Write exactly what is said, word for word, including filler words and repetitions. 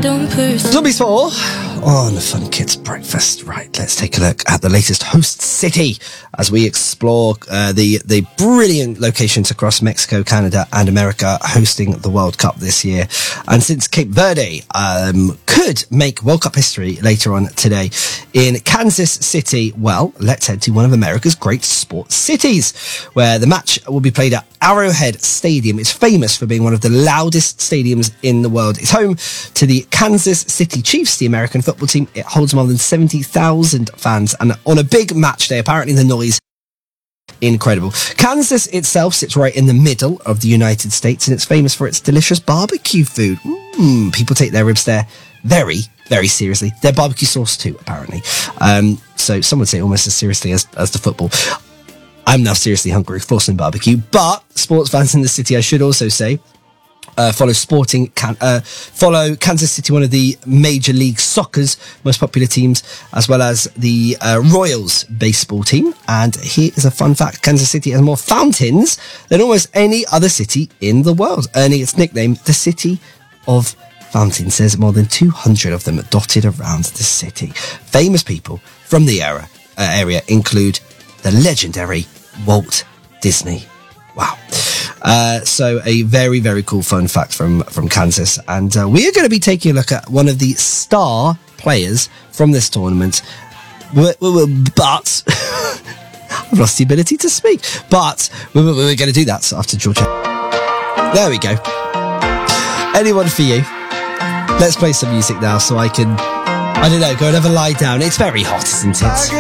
don't pursue. Zombies for all on the Fun Kids Breakfast. Right, let's take a look at the latest host city as we explore uh, the, the brilliant locations across Mexico, Canada and America hosting the World Cup this year. And since Cape Verde um, could make World Cup history later on today in Kansas City, well, let's head to one of America's great sports cities, where the match will be played at Arrowhead Stadium. It's famous for being one of the loudest stadiums in the world. It's home to the Kansas City Chiefs, the American football team. It holds more than seventy thousand fans, and on a big match day, apparently the noise incredible. Kansas itself sits right in the middle of the United States, and it's famous for its delicious barbecue food. Mm, people take their ribs there very, very seriously. Their barbecue sauce too, apparently. Um, so some would say almost as seriously as, as the football. I'm now seriously hungry for some barbecue, but sports fans in the city, I should also say, Uh, follow sporting, can, uh, follow Kansas City, one of the Major League Soccer's most popular teams, as well as the uh, Royals baseball team. And here is a fun fact. Kansas City has more fountains than almost any other city in the world, earning its nickname, the City of Fountains. There's more than two hundred of them dotted around the city. Famous people from the era, uh, area include the legendary Walt Disney. Wow. Uh, so a very, very cool fun fact from, from Kansas. And uh, we are going to be taking a look at one of the star players from this tournament. We're, we're, but I've lost the ability to speak. But we're, we're going to do that after Georgia. There we go. Anyone for you? Let's play some music now so I can, I don't know, go and have a lie down. It's very hot, isn't it?